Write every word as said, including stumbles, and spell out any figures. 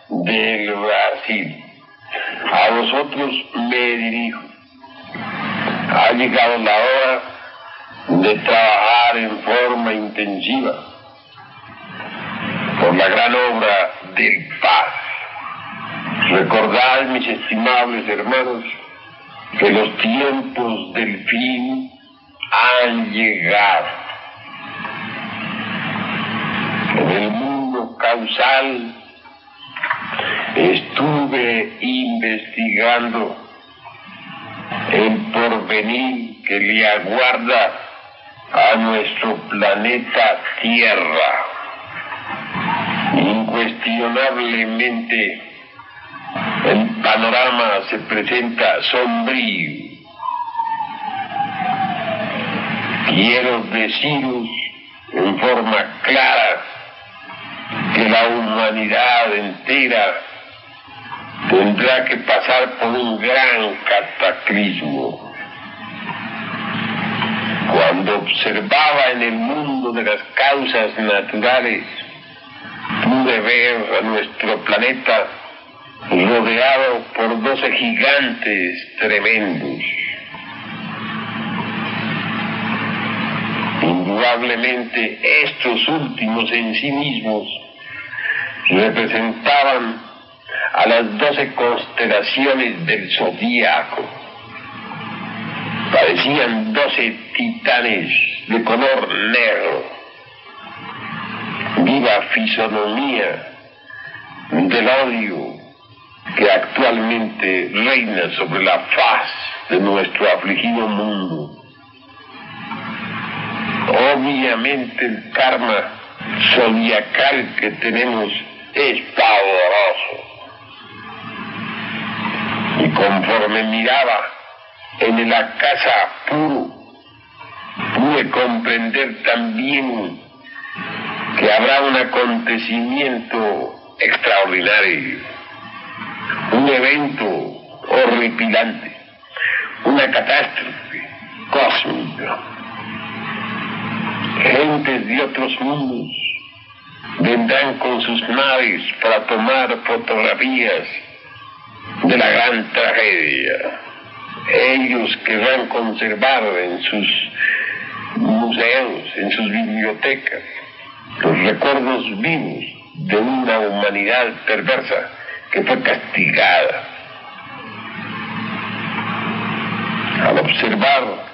del Brasil. A vosotros me dirijo. Ha llegado la hora de trabajar en forma intensiva por la gran obra del paz. Recordad, mis estimables hermanos, que los tiempos del fin han llegado. En el mundo causal estuve investigando el porvenir que le aguarda a nuestro planeta Tierra. Incuestionablemente, el panorama se presenta sombrío. Quiero deciros en forma clara que la humanidad entera tendrá que pasar por un gran cataclismo. Cuando observaba en el mundo de las causas naturales, pude ver a nuestro planeta rodeado por doce gigantes tremendos. Indudablemente estos últimos en sí mismos representaban a las doce constelaciones del zodíaco. Parecían doce titanes de color negro, viva fisonomía del odio que actualmente reina sobre la faz de nuestro afligido mundo. Obviamente el karma zodiacal que tenemos es pavoroso. Y conforme miraba en el acaso puro, pude comprender también que habrá un acontecimiento extraordinario, un evento horripilante, una catástrofe cósmica. Gentes de otros mundos vendrán con sus naves para tomar fotografías de la gran tragedia. Ellos querrán conservar en sus museos, en sus bibliotecas, los recuerdos vivos de una humanidad perversa que fue castigada. Al observar